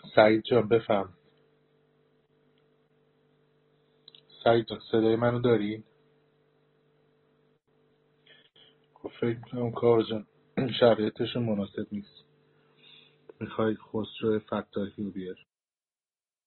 سعید جان بفهم. سعید جان صدای منو داری؟ خب فکر میکنم کار جان شرایطش مناسب نیست. میخوای خسرو فتاحی رو بیاری؟